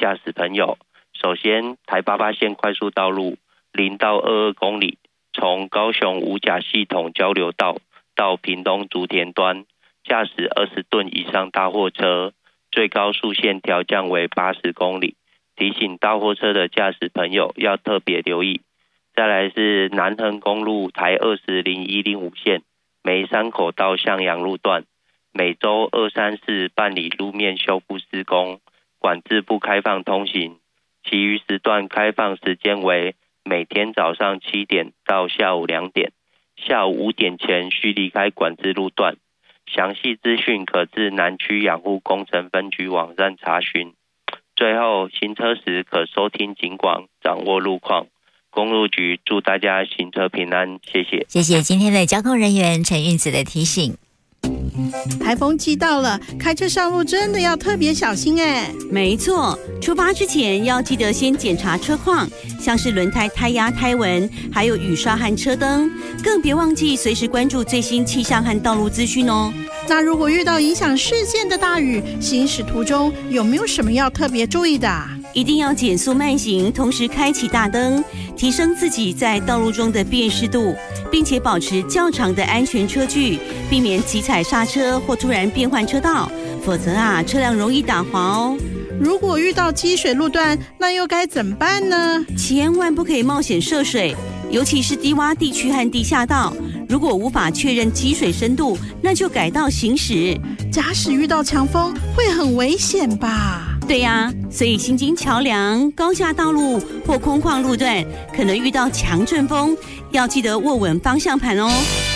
驾驶朋友，首先台88线快速道路0到22公里，从高雄五甲系统交流道到屏东竹田端，驾驶20吨以上大货车，最高速限调降为80公里，提醒大货车的驾驶朋友要特别留意。再来是南横公路台20、01、05线梅山口到向阳路段，每周2、3、4办理路面修复施工，管制不开放通行，其余时段开放时间为每天早上7点到下午2点，下午5点前需离开管制路段。详细资讯可至南区养护工程分局网站查询。最后，行车时可收听警广，掌握路况。公路局祝大家行车平安，谢谢。 谢谢今天的交通人员陈运子的提醒。 台风季到了，开车上路真的要特别小心哎。 没错，出发之前要记得先检查车况，像是轮胎胎压、胎纹，还有雨刷和车灯，更别忘记随时关注最新气象和道路资讯哦。 那如果遇到影响视线的大雨，行驶途中有没有什么要特别注意的？ 一定要减速慢行，同时开启大灯，提升自己在道路中的辨识度，并且保持较长的安全车距，避免急踩刹车或突然变换车道，否则车辆容易打滑哦。 如果遇到积水路段，那又该怎么办呢？ 千万不可以冒险涉水，尤其是低洼地区和地下道。如果无法确认积水深度，那就改道行驶。 假使遇到强风，会很危险吧？ 对呀，所以新津桥梁、高架道路或空旷路段可能遇到强阵风，要记得握稳方向盘哦。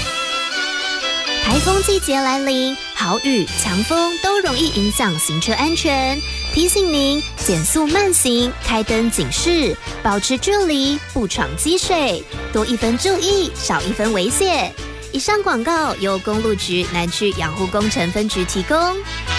台风季节来临，豪雨、强风都容易影响行车安全。提醒您减速慢行，开灯警示，保持距离，不闯积水，多一分注意，少一分危险。以上广告由公路局南区养护工程分局提供。